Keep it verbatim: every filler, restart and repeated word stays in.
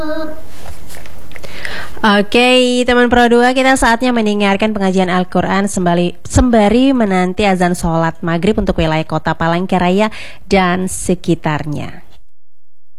Oke, teman Pro dua, kita saatnya mendengarkan pengajian Al-Quran sembari, sembari menanti azan sholat maghrib untuk wilayah kota Palangkaraya dan sekitarnya.